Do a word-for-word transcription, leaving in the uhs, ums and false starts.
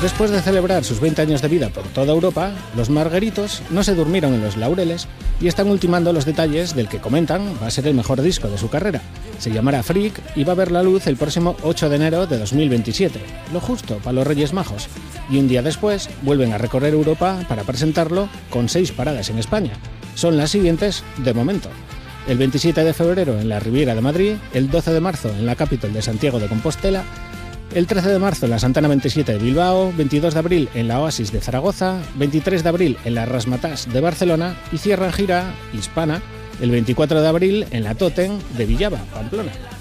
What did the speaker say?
Después de celebrar sus veinte años de vida por toda Europa, los Margueritos no se durmieron en los laureles y están ultimando los detalles del que comentan va a ser el mejor disco de su carrera. Se llamará Freak y va a ver la luz el próximo ocho de enero de dos mil veintisiete, lo justo para los Reyes Majos. Y un día después vuelven a recorrer Europa para presentarlo con seis paradas en España. Son las siguientes de momento: el veintisiete de febrero en la Riviera de Madrid, el doce de marzo en la Capitol de Santiago de Compostela, el trece de marzo en la Santana veintisiete de Bilbao, veintidós de abril en la Oasis de Zaragoza, veintitrés de abril en la Razzmatazz de Barcelona y cierran gira hispana el veinticuatro de abril en la Totem de Villava, Pamplona.